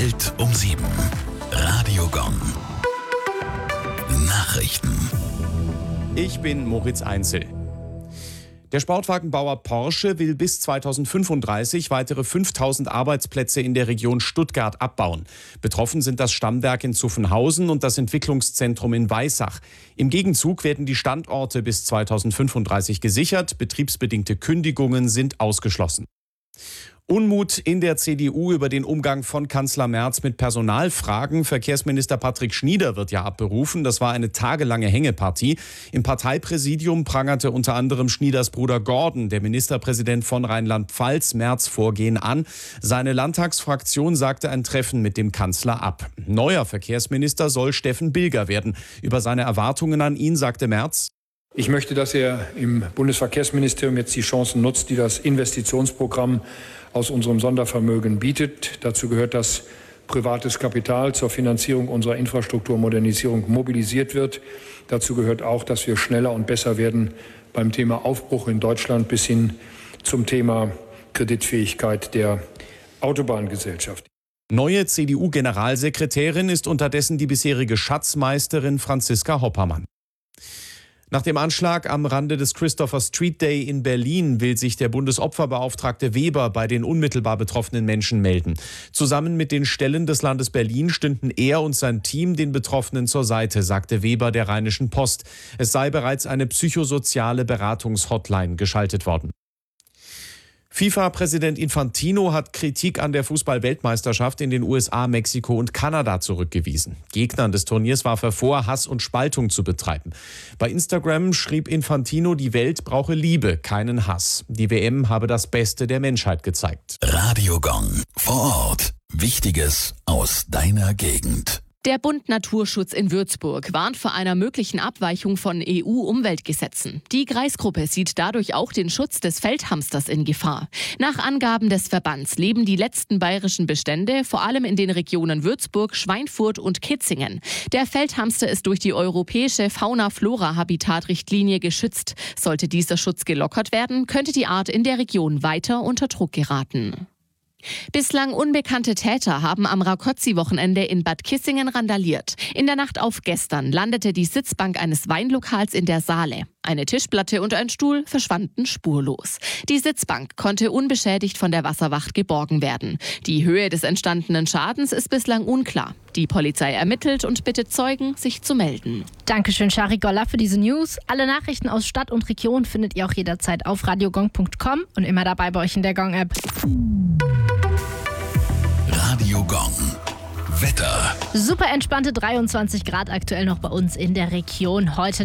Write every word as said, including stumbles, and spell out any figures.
Welt um sieben. Radio Gong. Nachrichten. Ich bin Moritz Einzel. Der Sportwagenbauer Porsche will bis zweitausendfünfunddreißig weitere fünftausend Arbeitsplätze in der Region Stuttgart abbauen. Betroffen sind das Stammwerk in Zuffenhausen und das Entwicklungszentrum in Weissach. Im Gegenzug werden die Standorte bis zweitausendfünfunddreißig gesichert. Betriebsbedingte Kündigungen sind ausgeschlossen. Unmut in der C D U über den Umgang von Kanzler Merz mit Personalfragen. Verkehrsminister Patrick Schnieder wird ja abberufen. Das war eine tagelange Hängepartie. Im Parteipräsidium prangerte unter anderem Schnieders Bruder Gordon, der Ministerpräsident von Rheinland-Pfalz, Merz Vorgehen an. Seine Landtagsfraktion sagte ein Treffen mit dem Kanzler ab. Neuer Verkehrsminister soll Steffen Bilger werden. Über seine Erwartungen an ihn sagte Merz: Ich möchte, dass er im Bundesverkehrsministerium jetzt die Chancen nutzt, die das Investitionsprogramm aus unserem Sondervermögen bietet. Dazu gehört, dass privates Kapital zur Finanzierung unserer Infrastrukturmodernisierung mobilisiert wird. Dazu gehört auch, dass wir schneller und besser werden beim Thema Aufbruch in Deutschland bis hin zum Thema Kreditfähigkeit der Autobahngesellschaft. Neue C D U-Generalsekretärin ist unterdessen die bisherige Schatzmeisterin Franziska Hoppermann. Nach dem Anschlag am Rande des Christopher Street Day in Berlin will sich der Bundesopferbeauftragte Weber bei den unmittelbar betroffenen Menschen melden. Zusammen mit den Stellen des Landes Berlin stünden er und sein Team den Betroffenen zur Seite, sagte Weber der Rheinischen Post. Es sei bereits eine psychosoziale Beratungshotline geschaltet worden. FIFA-Präsident Infantino hat Kritik an der Fußball-Weltmeisterschaft in den U S A, Mexiko und Kanada zurückgewiesen. Gegnern des Turniers warf er vor, Hass und Spaltung zu betreiben. Bei Instagram schrieb Infantino, die Welt brauche Liebe, keinen Hass. Die W M habe das Beste der Menschheit gezeigt. Radio Gong. Vor Ort. Wichtiges aus deiner Gegend. Der Bund Naturschutz in Würzburg warnt vor einer möglichen Abweichung von E U-Umweltgesetzen. Die Kreisgruppe sieht dadurch auch den Schutz des Feldhamsters in Gefahr. Nach Angaben des Verbands leben die letzten bayerischen Bestände vor allem in den Regionen Würzburg, Schweinfurt und Kitzingen. Der Feldhamster ist durch die europäische Fauna-Flora-Habitat-Richtlinie geschützt. Sollte dieser Schutz gelockert werden, könnte die Art in der Region weiter unter Druck geraten. Bislang unbekannte Täter haben am Rákóczi-Wochenende in Bad Kissingen randaliert. In der Nacht auf gestern landete die Sitzbank eines Weinlokals in der Saale. Eine Tischplatte und ein Stuhl verschwanden spurlos. Die Sitzbank konnte unbeschädigt von der Wasserwacht geborgen werden. Die Höhe des entstandenen Schadens ist bislang unklar. Die Polizei ermittelt und bittet Zeugen, sich zu melden. Dankeschön, Shari Golla, für diese News. Alle Nachrichten aus Stadt und Region findet ihr auch jederzeit auf radiogong punkt com und immer dabei bei euch in der Gong-App. Radio Gong. Wetter. Super entspannte dreiundzwanzig Grad aktuell noch bei uns in der Region. Heute